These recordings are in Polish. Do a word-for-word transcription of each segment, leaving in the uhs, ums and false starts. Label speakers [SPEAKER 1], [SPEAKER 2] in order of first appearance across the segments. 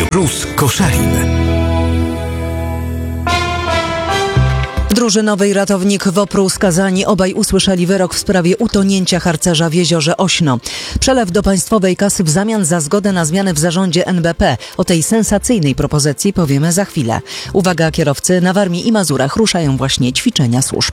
[SPEAKER 1] Plus Koszalin.
[SPEAKER 2] Drużynowy i ratownik WOPR-u skazani. Obaj usłyszeli wyrok w sprawie utonięcia harcerza w jeziorze Ośno. Przelew do państwowej kasy w zamian za zgodę na zmiany w zarządzie N B P. O tej sensacyjnej propozycji powiemy za chwilę. Uwaga, kierowcy, na Warmii i Mazurach ruszają właśnie ćwiczenia służb.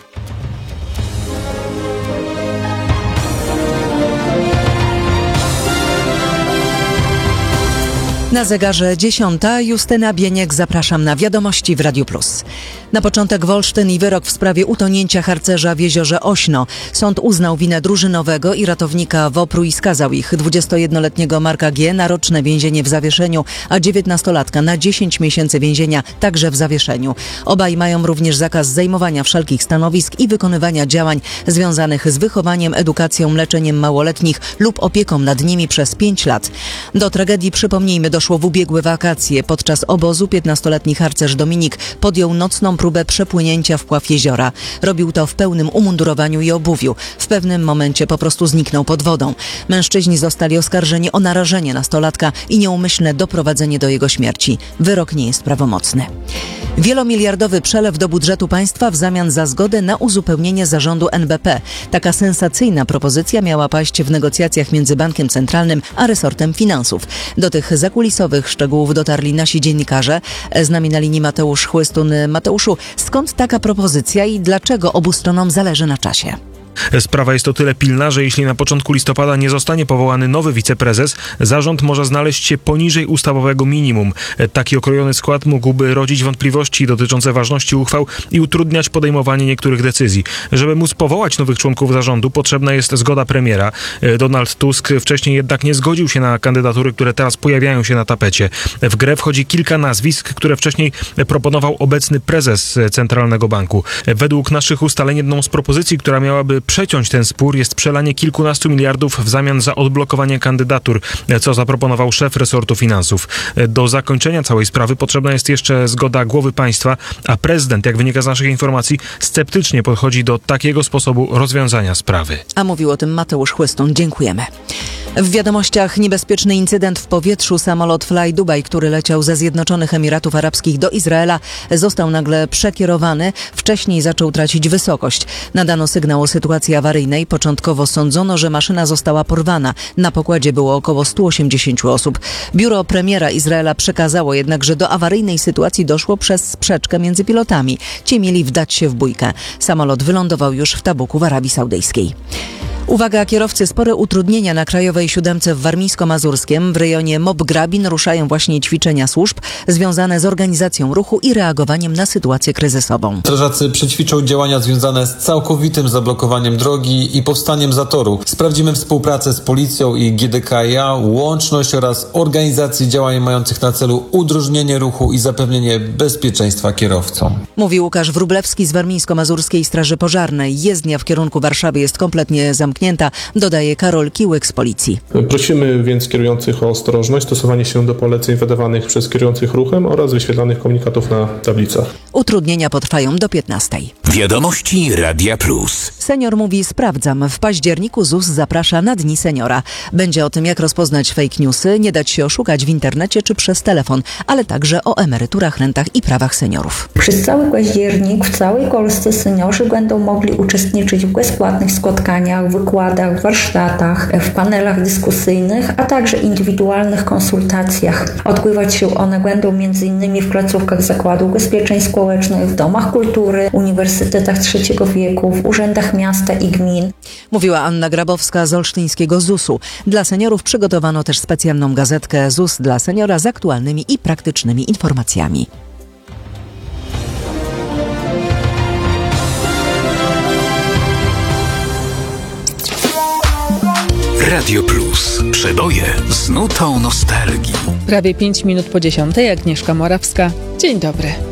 [SPEAKER 2] Na zegarze dziesiąta. Justyna Bieniek, zapraszam na wiadomości w Radiu Plus. Na początek Wolsztyn i wyrok w sprawie utonięcia harcerza w jeziorze Ośno. Sąd uznał winę drużynowego i ratownika WOPR-u i skazał ich, dwudziestojednoletniego Marka G. na roczne więzienie w zawieszeniu, a dziewiętnastolatka na dziesięć miesięcy więzienia także w zawieszeniu. Obaj mają również zakaz zajmowania wszelkich stanowisk i wykonywania działań związanych z wychowaniem, edukacją, leczeniem małoletnich lub opieką nad nimi przez pięć lat. Do tragedii, przypomnijmy, doszło w ubiegłe wakacje. Podczas obozu piętnastoletni harcerz Dominik podjął nocną próbę przepłynięcia wpław jeziora. Robił to w pełnym umundurowaniu i obuwiu. W pewnym momencie po prostu zniknął pod wodą. Mężczyźni zostali oskarżeni o narażenie nastolatka i nieumyślne doprowadzenie do jego śmierci. Wyrok nie jest prawomocny. Wielomiliardowy przelew do budżetu państwa w zamian za zgodę na uzupełnienie zarządu N B P. Taka sensacyjna propozycja miała paść w negocjacjach między Bankiem Centralnym a resortem finansów. Do tych zakulisowych szczegółów dotarli nasi dziennikarze. Z nami na linii Mateusz Chłystun. Mateuszu, skąd taka propozycja i dlaczego obu stronom zależy na czasie?
[SPEAKER 3] Sprawa jest o tyle pilna, że jeśli na początku listopada nie zostanie powołany nowy wiceprezes, zarząd może znaleźć się poniżej ustawowego minimum. Taki okrojony skład mógłby rodzić wątpliwości dotyczące ważności uchwał i utrudniać podejmowanie niektórych decyzji. Żeby móc powołać nowych członków zarządu, potrzebna jest zgoda premiera. Donald Tusk wcześniej jednak nie zgodził się na kandydatury, które teraz pojawiają się na tapecie. W grę wchodzi kilka nazwisk, które wcześniej proponował obecny prezes Centralnego Banku. Według naszych ustaleń jedną z propozycji, która miałaby przeciąć ten spór, jest przelanie kilkunastu miliardów w zamian za odblokowanie kandydatur, co zaproponował szef resortu finansów. Do zakończenia całej sprawy potrzebna jest jeszcze zgoda głowy państwa, a prezydent, jak wynika z naszych informacji, sceptycznie podchodzi do takiego sposobu rozwiązania sprawy.
[SPEAKER 2] A mówił o tym Mateusz Chłystun. Dziękujemy. W wiadomościach niebezpieczny incydent w powietrzu. Samolot Fly Dubai, który leciał ze Zjednoczonych Emiratów Arabskich do Izraela, został nagle przekierowany. Wcześniej zaczął tracić wysokość. Nadano sygnał o sytuacji awaryjnej. Początkowo sądzono, że maszyna została porwana. Na pokładzie było około stu osiemdziesięciu osób. Biuro premiera Izraela przekazało jednak, że do awaryjnej sytuacji doszło przez sprzeczkę między pilotami. Ci mieli wdać się w bójkę. Samolot wylądował już w Tabuku w Arabii Saudyjskiej. Uwaga, kierowcy, spore utrudnienia na Krajowej Siódemce w Warmińsko-Mazurskiem. W rejonie Mob-Grabin ruszają właśnie ćwiczenia służb związane z organizacją ruchu i reagowaniem na sytuację kryzysową.
[SPEAKER 4] Strażacy przećwiczą działania związane z całkowitym zablokowaniem drogi i powstaniem zatoru. Sprawdzimy współpracę z policją i G D K i A, łączność oraz organizację działań mających na celu udrożnienie ruchu i zapewnienie bezpieczeństwa kierowcom. Mówi
[SPEAKER 2] Łukasz Wróblewski z Warmińsko-Mazurskiej Straży Pożarnej. Jezdnia w kierunku Warszawy jest kompletnie zamknięta. Dodaje Karol Kiłyk z policji.
[SPEAKER 5] Prosimy więc kierujących o ostrożność, stosowanie się do poleceń wydawanych przez kierujących ruchem oraz wyświetlanych komunikatów na tablicach.
[SPEAKER 2] Utrudnienia potrwają do piętnastej.
[SPEAKER 1] Wiadomości Radia Plus.
[SPEAKER 2] Senior mówi: sprawdzam. W październiku Z U S zaprasza na Dni Seniora. Będzie o tym, jak rozpoznać fake newsy, nie dać się oszukać w internecie czy przez telefon, ale także o emeryturach, rentach i prawach seniorów.
[SPEAKER 6] Przez cały październik w całej Polsce seniorzy będą mogli uczestniczyć w bezpłatnych spotkaniach, wykładach, warsztatach, w panelach dyskusyjnych, a także indywidualnych konsultacjach. Odbywać się one będą między innymi w placówkach Zakładu Ubezpieczeń Społecznych, w domach kultury, uniwersytetach trzeciego wieku, w urzędach miasta i gmin.
[SPEAKER 2] Mówiła Anna Grabowska z olsztyńskiego Z U S u. Dla seniorów przygotowano też specjalną gazetkę Z U S dla seniora z aktualnymi i praktycznymi informacjami.
[SPEAKER 1] Radio Plus. Przeboje z nutą nostalgii.
[SPEAKER 7] Prawie pięć minut po dziesiątej. Agnieszka Morawska. Dzień dobry.